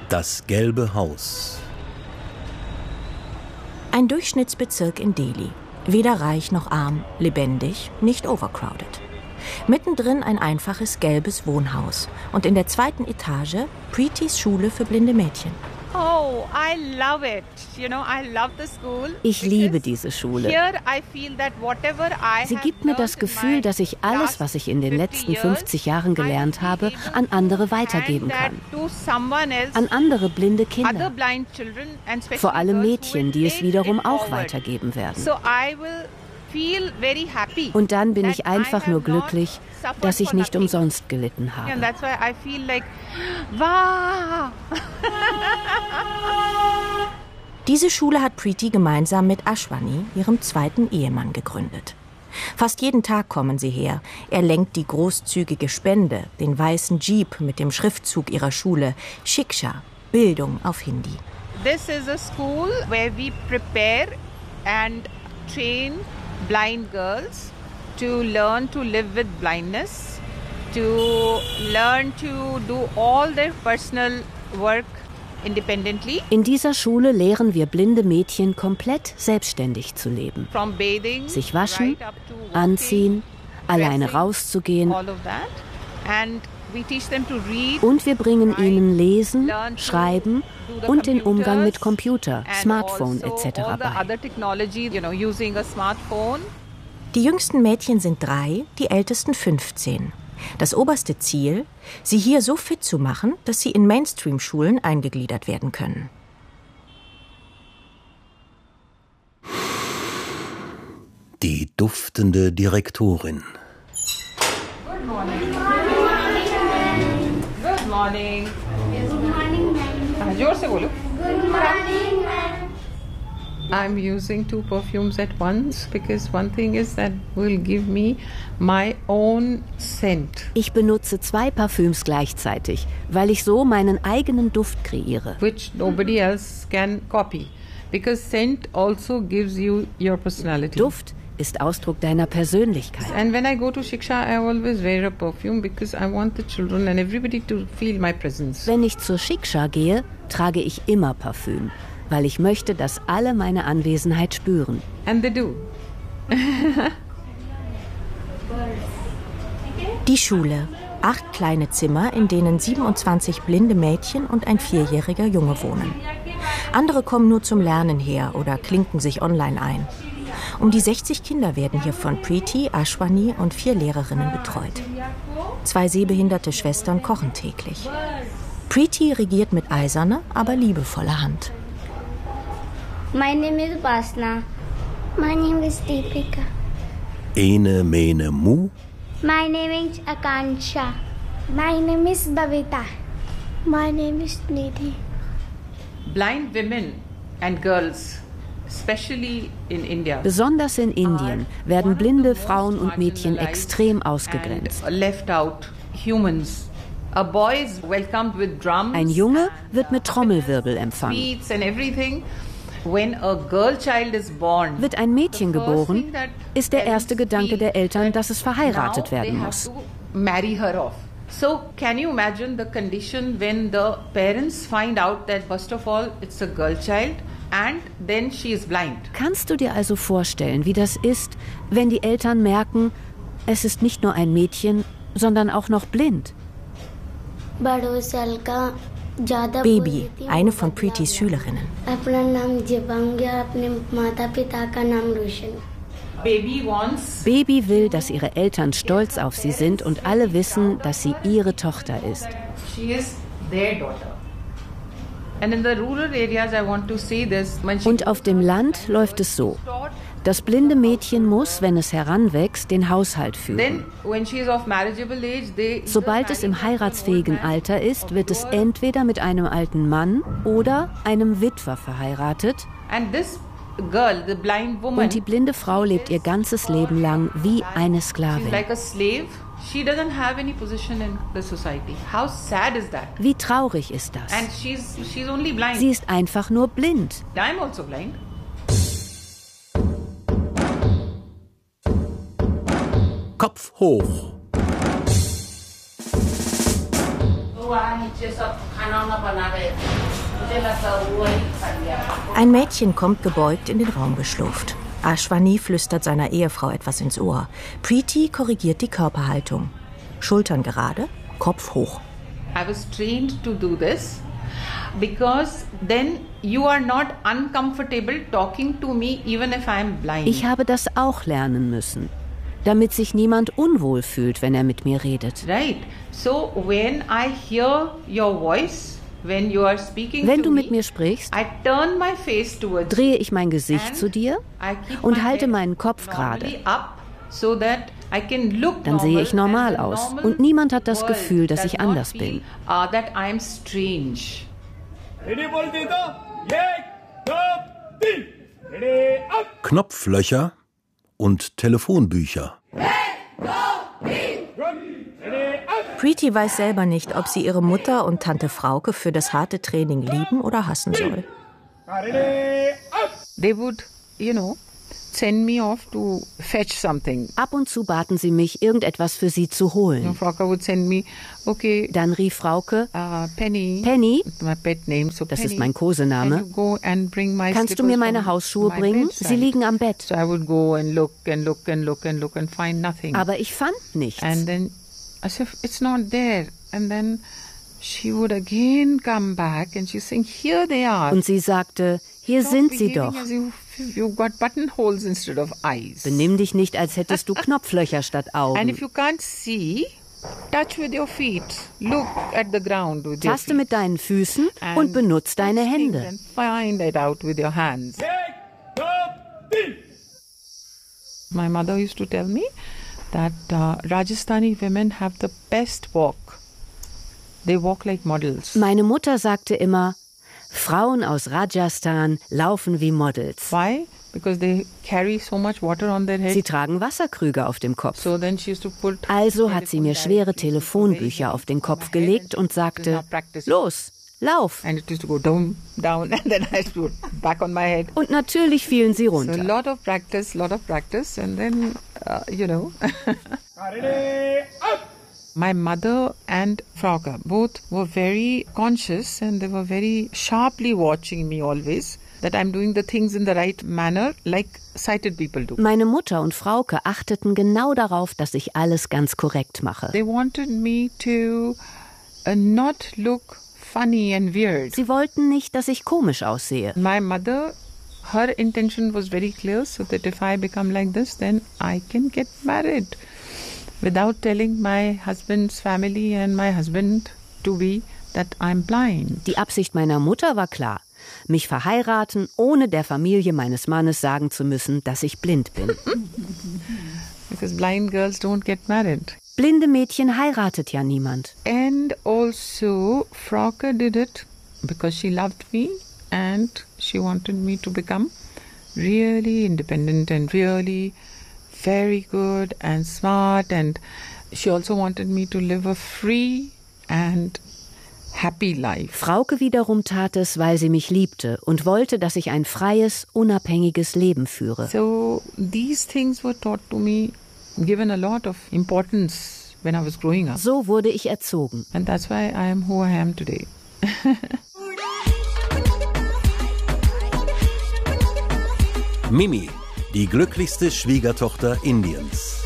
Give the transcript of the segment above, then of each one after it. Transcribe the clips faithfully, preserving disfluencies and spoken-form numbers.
Das Gelbe Haus. Ein Durchschnittsbezirk in Delhi. Weder reich noch arm, lebendig, nicht overcrowded. Mittendrin ein einfaches gelbes Wohnhaus und in der zweiten Etage Preetys Schule für blinde Mädchen. Oh, I love it. You know, I love the school. Ich liebe diese Schule. Sie gibt mir das Gefühl, dass ich alles, was ich in den letzten fünfzig Jahren gelernt habe, an andere weitergeben kann. An andere blinde Kinder. Vor allem Mädchen, die es wiederum auch weitergeben werden. Und dann bin ich einfach nur glücklich, dass ich nicht umsonst gelitten habe. Diese Schule hat Preety gemeinsam mit Ashwani, ihrem zweiten Ehemann, gegründet. Fast jeden Tag kommen sie her. Er lenkt die großzügige Spende, den weißen Jeep mit dem Schriftzug ihrer Schule, Shiksha, Bildung auf Hindi. This is a school where we prepare and train blind girls to learn to live with blindness, to learn to do all their personal work independently. In dieser Schule lehren wir blinde Mädchen komplett selbstständig zu leben. From bathing, sich waschen, right up to walking, anziehen, alleine dressing, rauszugehen. all of that. And we teach them to read, Und wir bringen write, ihnen Lesen, learn to Schreiben do the und den Umgang mit computers Computer, and Smartphone also et cetera all the bei. other technology, you know, using a smartphone. Die jüngsten Mädchen sind drei, die ältesten fünfzehn. Das oberste Ziel, sie hier so fit zu machen, dass sie in Mainstream-Schulen eingegliedert werden können. Die duftende Direktorin. Good morning. Good morning. Good morning, ma'am. जोर से बोलो. Good morning, ma'am. I'm using two perfumes at once because one thing is that will give me my own scent. Ich benutze zwei Parfüms gleichzeitig, weil ich so meinen eigenen Duft kreiere. Which nobody else can copy. Because scent also gives you your personality. Duft ist Ausdruck deiner Persönlichkeit. And when I go to Shiksha, I always wear a perfume because I want the children and everybody to feel my presence. Wenn ich zur Shiksha gehe, trage ich immer Parfüm, weil ich möchte, dass alle meine Anwesenheit spüren. And they do. Die Schule. Acht kleine Zimmer, in denen siebenundzwanzig blinde Mädchen und ein vierjähriger Junge wohnen. Andere kommen nur zum Lernen her oder klinken sich online ein. Um die sechzig Kinder werden hier von Preety, Ashwani und vier Lehrerinnen betreut. Zwei sehbehinderte Schwestern kochen täglich. Preety regiert mit eiserner, aber liebevoller Hand. My name is Basna. My name is Deepika. Ene, mene, mu. My name is Akansha. My name is Babita. My name is Nidhi. Blind women and girls, especially in India, Besonders in Indien werden blinde Frauen und Mädchen extrem ausgegrenzt. and left out humans. A boy is welcomed with drums. Ein Junge and, wird mit uh, Trommelwirbel empfangen. sweets and everything. When a girl child is born, Wird ein Mädchen the first geboren, thing that ist der parents erste Gedanke der feel Eltern, dass es verheiratet now werden they muss. have to marry her off. So can you imagine the condition when the parents find out that first of all it's a girl child and then she is blind? Kannst du dir also vorstellen, wie das ist, wenn die Eltern merken, es ist nicht nur ein Mädchen, sondern auch noch blind? Baby, eine von Preetys Schülerinnen. Baby wants Baby will, dass ihre Eltern stolz auf sie sind und alle wissen, dass sie ihre Tochter ist. she is their daughter. And in the rural areas I want to say this. When she Und auf dem Land läuft es so. Das blinde Mädchen muss, wenn es heranwächst, den Haushalt führen. Then when she is of marriageable age, they Sobald es im heiratsfähigen Alter ist, wird es entweder mit einem alten Mann oder einem Witwer verheiratet. and this girl, the blind woman, Und die blinde Frau lebt ihr ganzes Leben lang wie eine she's Sklavin. like a slave. She doesn't have any position in the society. How sad is that? Wie traurig ist das? And she's she's only blind. Sie ist einfach nur blind. I'm also blind. Kopf hoch. Ein Mädchen kommt gebeugt in den Raum geschlurft. Ashwani flüstert seiner Ehefrau etwas ins Ohr. Preeti korrigiert die Körperhaltung. Schultern gerade, Kopf hoch. I was trained to do this because then you are not uncomfortable talking to me even if I am blind. Ich habe das auch lernen müssen, damit sich niemand unwohl fühlt, wenn er mit mir redet. Right. So when I hear your voice, when you are speaking Wenn to du mit me, mir sprichst, I turn my face towards drehe ich mein Gesicht zu dir I keep und my halte head meinen Kopf normally gerade. up so that I can look Dann sehe ich normal normal aus and the und niemand hat das world Gefühl, dass does ich not anders feel, bin. uh, that I am strange. Knopflöcher und Telefonbücher. Preeti weiß selber nicht, ob sie ihre Mutter und Tante Frauke für das harte Training lieben oder hassen soll. They would, you know, send me off to fetch something. Ab und zu baten sie mich, irgendetwas für sie zu You know, holen. Frauke would send me, okay, Dann rief Frauke, uh, Penny, Penny, my pet name, so das Penny, ist mein can Kosename, you go and bring my kannst du slippers mir meine from Hausschuhe my bringen? bedside? Sie liegen am Bett. So I would go and look and look and look and look and find nothing. Aber ich fand nichts. And then as if it's not there. And then she would again come back and she's saying, here they are. Und sie sagte, hier Stop sind sie behaving doch. as if you've got buttonholes instead of eyes. Benimm dich nicht, als hättest du Knopflöcher statt And if Augen. you can't see, touch with your feet. Look at the ground with your Taste feet. mit deinen Füßen And und benutz deine touch things Hände. and find it out with your hands. My mother used to tell me that uh, Rajasthani women have the best walk. They walk like models. Meine Mutter sagte immer, Frauen aus Rajasthan laufen wie Models. Why? Because they carry so much water on their Sie head. tragen Wasserkrüge auf dem Kopf. So then she used to put Also hat sie mir schwere Telefonbücher auf den Kopf gelegt und sagte, los, lauf. and it used to go down, down, and then I used to put back on my head. Und natürlich fielen sie So a runter. lot of practice, lot of practice, and then uh, you know. My mother and Frauke both were very conscious and they were very sharply watching me always, that I'm doing the things in the right manner like sighted people do. Meine Mutter und Frauke achteten genau darauf, dass ich alles ganz korrekt mache. They wanted me to uh, not look funny and weird. Sie wollten nicht, dass ich komisch aussehe. My mother, her intention was very clear, so that if I become like this, then I can get married without telling my husband's family and my husband to be that I'm blind. Die Absicht meiner Mutter war klar. Mich verheiraten, ohne der Familie meines Mannes sagen zu müssen, dass ich blind bin. Because blind girls don't get married. Blinde Mädchen heiratet ja niemand. And also, Frauke did it because she loved me and she wanted me to become really independent and really very good and smart, and she also wanted me to live a free and happy life. Frauke wiederum tat es, weil sie mich liebte und wollte, dass ich ein freies, unabhängiges Leben führe. So these things were taught to me, given a lot of importance when I was growing up. So wurde ich erzogen. And that's why I am who I am today. Mimi, die glücklichste Schwiegertochter Indiens.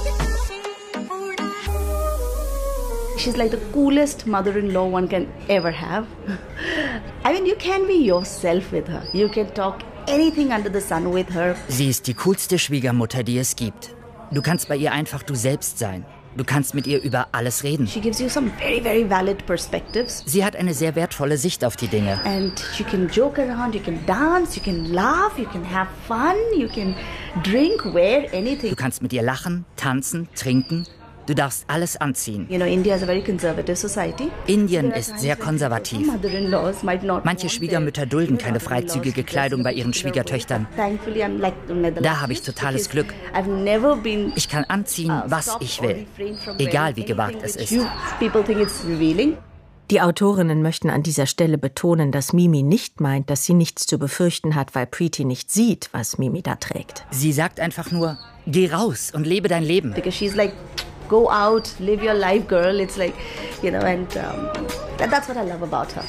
She's like the coolest mother-in-law one can ever have. I mean, you can be yourself with her. You can talk anything under the sun with her. Sie ist die coolste Schwiegermutter, die es gibt. Du kannst bei ihr einfach du selbst sein. Du kannst mit ihr über alles reden. She gives you some very, very valid perspectives. Sie hat eine sehr wertvolle Sicht auf die Dinge. And you can joke around, you can dance, you can laugh, you can have fun, you can drink, wear anything. Du kannst mit ihr lachen, tanzen, trinken. Du darfst alles anziehen. You know, India is a very conservative society. Indien ist sehr konservativ. Mother-in-laws might not Manche Schwiegermütter dulden keine freizügige Kleidung bei ihren Schwiegertöchtern. Thankfully, I'm like the Netherlands. Da habe ich totales Glück. I've never been Ich kann anziehen, was ich will. Egal wie gewagt es ist. People think it's revealing. Die Autorinnen möchten an dieser Stelle betonen, dass Mimi nicht meint, dass sie nichts zu befürchten hat, weil Preeti nicht sieht, was Mimi da trägt. Sie sagt einfach nur, geh raus und lebe dein Leben. Because she's like, go out, live your life, girl. It's like, you know, and um, that, that's what I love about her.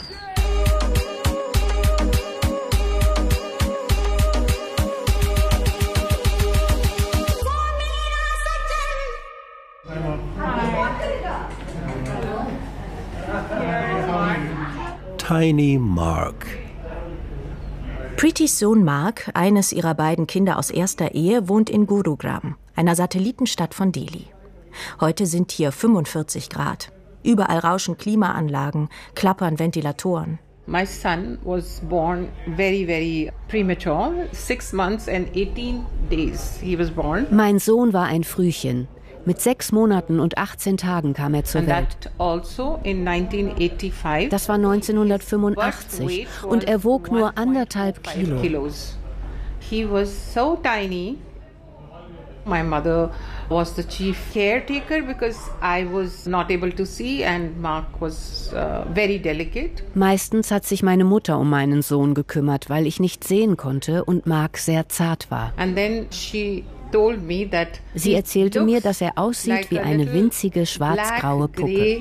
Tiny Mark. Preetys Sohn Mark, eines ihrer beiden Kinder aus erster Ehe, wohnt in Gurugram, einer Satellitenstadt von Delhi. Heute sind hier fünfundvierzig Grad. Überall rauschen Klimaanlagen, klappern Ventilatoren. My son was born very, very premature. Six months and eighteen days he was born. Mein Sohn war ein Frühchen. Mit sechs Monaten und achtzehn Tagen kam er zur Welt. Also in nineteen eighty-five. Das war neunzehnhundertfünfundachtzig und er wog nur anderthalb Kilo. He was so tiny. My mother was the chief caretaker because I was not able to see and Mark was uh, very delicate. Meistens hat sich meine Mutter um meinen Sohn gekümmert, weil ich nicht sehen konnte und Mark sehr zart war. And then she Sie erzählte mir, dass er aussieht wie eine winzige schwarz-graue Puppe.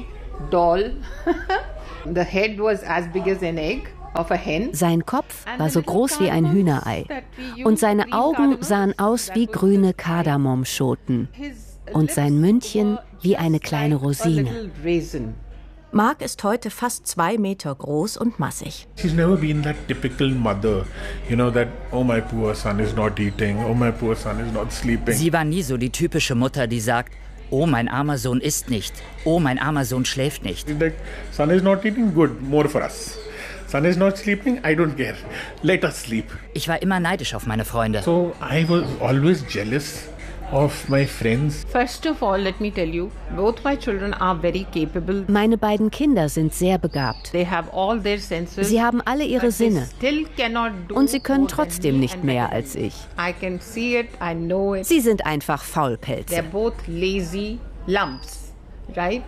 Sein Kopf war so groß wie ein Hühnerei und seine Augen sahen aus wie grüne Kardamomschoten und sein Mündchen wie eine kleine Rosine. Mark ist heute fast zwei Meter groß und massig. She's never been that typical mother, you know, that oh my poor son is not eating, oh my poor son is not sleeping. Sie war nie so die typische Mutter, die sagt, oh mein armer Sohn isst nicht, oh mein armer Sohn schläft nicht. Like, son is not eating, good, more for us. Son is not sleeping, I don't care. Let us sleep. Ich war immer neidisch auf meine Freunde. So I was always jealous of my friends. First of all, let me tell you, both my children are very capable. Meine beiden Kinder sind sehr begabt. They have all their senses. Sie haben alle ihre Sinne. Still cannot do und sie können trotzdem nicht mehr als ich. I can see it, I know it. Sie sind einfach Faulpelze. They're both lazy lumps, right?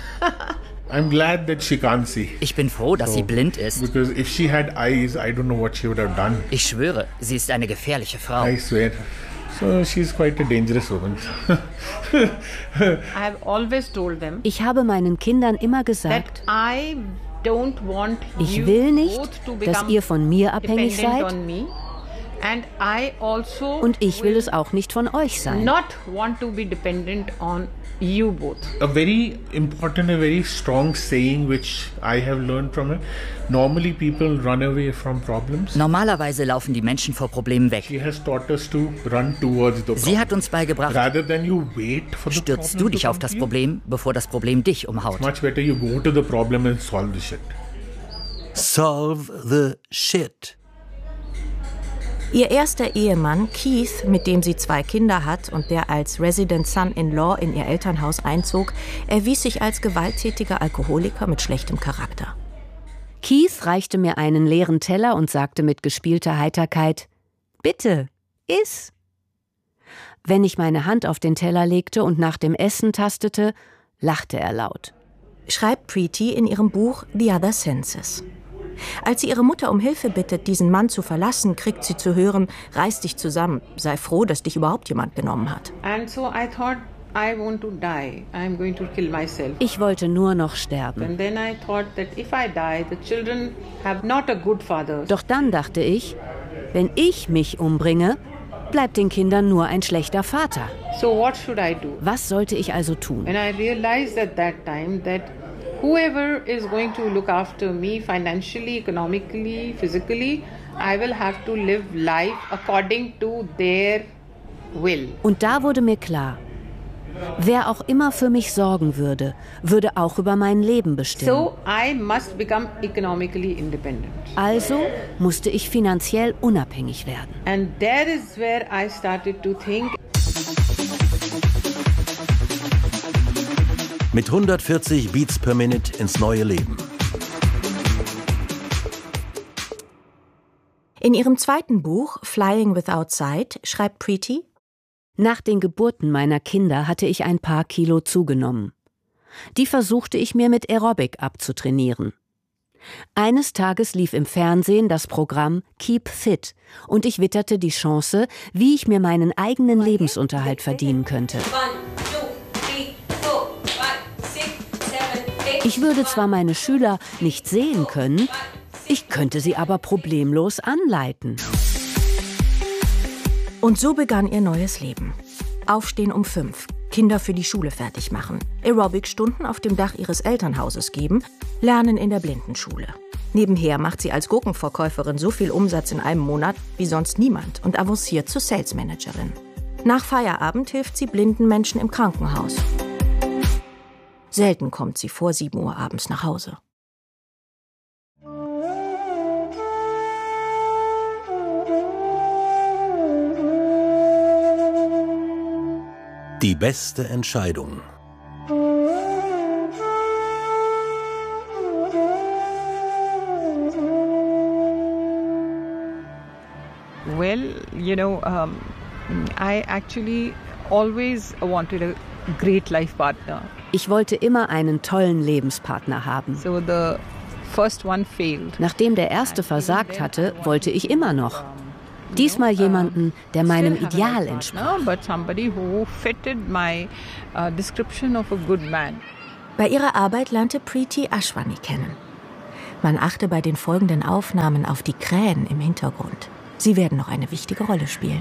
I'm glad that she can't see. Ich bin froh, dass so, sie blind ist. Because if she had eyes, I don't know what she would have done. Ich schwöre, sie ist eine gefährliche Frau. I swear. So she's quite a dangerous woman. I have always told them. Ich habe meinen Kindern immer gesagt, I don't want ich will nicht, dass ihr von mir abhängig seid. And I also und ich will es auch nicht von euch sein. Not want to be dependent on you both. A very important, a very strong saying which I have learned from her. Normally people run away from problems. Normalerweise laufen die Menschen vor Problemen weg. She has taught us to run towards the problem. Sie hat uns beigebracht, rather than you wait for the stürzt problem du dich auf das Problem, bevor das Problem dich umhaut. It's much better you go to the problem and solve the shit. Solve the shit. Ihr erster Ehemann, Keith, mit dem sie zwei Kinder hat und der als Resident Son-in-Law in ihr Elternhaus einzog, erwies sich als gewalttätiger Alkoholiker mit schlechtem Charakter. Keith reichte mir einen leeren Teller und sagte mit gespielter Heiterkeit, »Bitte, iss!« Wenn ich meine Hand auf den Teller legte und nach dem Essen tastete, lachte er laut. Schreibt Preety in ihrem Buch The Other Senses. Als sie ihre Mutter um Hilfe bittet, diesen Mann zu verlassen, kriegt sie zu hören, reiß dich zusammen, sei froh, dass dich überhaupt jemand genommen hat. And so I thought, I want to die. I'm going to kill myself. Ich wollte nur noch sterben. And then I thought that if I die, the children have not a good father. Doch dann dachte ich, wenn ich mich umbringe, bleibt den Kindern nur ein schlechter Vater. So what should I do? Was sollte ich also tun? And I realized at that time that whoever is going to look after me financially, economically, physically, I will have to live life according to their will. Und da wurde mir klar, wer auch immer für mich sorgen würde, würde auch über mein Leben bestimmen. So I must become economically independent. Also musste ich finanziell unabhängig werden. And that is where I started to think. Mit hundertvierzig Beats per Minute ins neue Leben. In ihrem zweiten Buch Flying Without Sight schreibt Preety: Nach den Geburten meiner Kinder hatte ich ein paar Kilo zugenommen. Die versuchte ich mir mit Aerobic abzutrainieren. Eines Tages lief im Fernsehen das Programm Keep Fit und ich witterte die Chance, wie ich mir meinen eigenen Lebensunterhalt verdienen könnte. Ich würde zwar meine Schüler nicht sehen können, ich könnte sie aber problemlos anleiten. Und so begann ihr neues Leben. Aufstehen um fünf, Kinder für die Schule fertig machen, Aerobic-Stunden auf dem Dach ihres Elternhauses geben, Lernen in der Blindenschule. Nebenher macht sie als Gurkenverkäuferin so viel Umsatz in einem Monat wie sonst niemand und avanciert zur Salesmanagerin. Nach Feierabend hilft sie blinden Menschen im Krankenhaus. Selten kommt sie vor sieben Uhr abends nach Hause. Die beste Entscheidung. Well, you know, um, I actually always wanted a great life partner. Ich wollte immer einen tollen Lebenspartner haben. So the first one failed. Nachdem der erste versagt hatte, wollte ich immer noch. Diesmal jemanden, der meinem Ideal entsprach. Bei ihrer Arbeit lernte Preeti Ashwani kennen. Man achte bei den folgenden Aufnahmen auf die Krähen im Hintergrund. Sie werden noch eine wichtige Rolle spielen.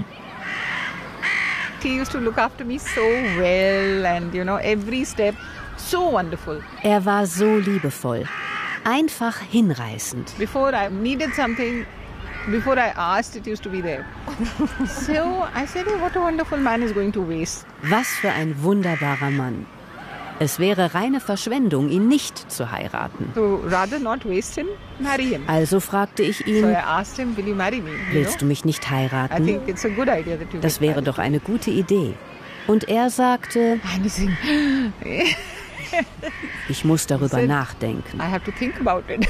He used to look after me so well and you know every step so wonderful. Er war so liebevoll, einfach hinreißend. Before I needed something, before I asked, it used to be there. So I said, oh, what a wonderful man is going to waste. Was für ein wunderbarer Mann. Es wäre reine Verschwendung, ihn nicht zu heiraten. So rather not waste him, marry him. Also fragte ich ihn, so I asked him, will you marry me? You willst know? du mich nicht heiraten? I think it's a good idea that you das wäre doch eine gute Idee. Und er sagte, ich muss darüber said, nachdenken. I have to think about it.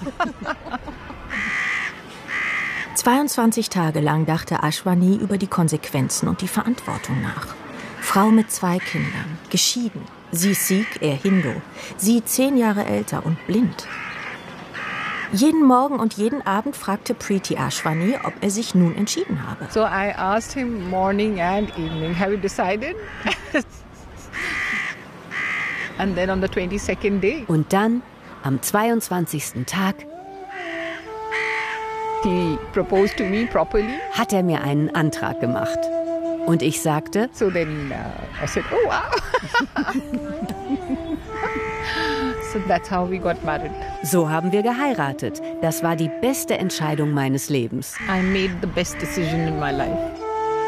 zweiundzwanzig Tage lang dachte Ashwani über die Konsequenzen und die Verantwortung nach. Frau mit zwei Kindern, geschieden. Sie Sikh, er Hindu. Sie zehn Jahre älter und blind. Jeden Morgen und jeden Abend fragte Preeti Ashwani, ob er sich nun entschieden habe. So I asked him morning and evening, have you decided? And then on the twenty-second day. Und dann, am zweiundzwanzigsten Tag, he proposed to me properly. Hat er mir einen Antrag gemacht. Und ich sagte, so then uh, I said, oh wow. So that's how we got married. So haben wir geheiratet. Das war die beste Entscheidung meines Lebens. I made the best decision in my life.